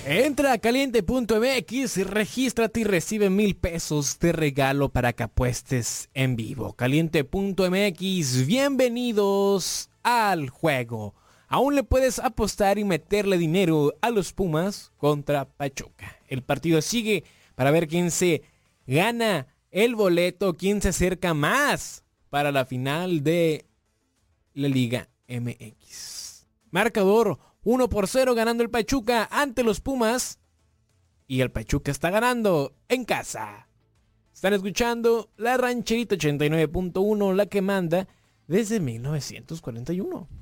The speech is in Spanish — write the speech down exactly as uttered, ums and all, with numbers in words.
Entra a caliente punto m x, regístrate y recibe mil pesos de regalo para que apuestes en vivo. caliente punto m x, bienvenidos al juego. Aún le puedes apostar y meterle dinero a los Pumas contra Pachuca. El partido sigue para ver quién se gana el boleto, quién se acerca más para la final de la Liga M X. Marcador uno por cero ganando el Pachuca ante los Pumas. Y el Pachuca está ganando en casa. Están escuchando la Rancherita ochenta y nueve punto uno, la que manda desde mil novecientos cuarenta y uno.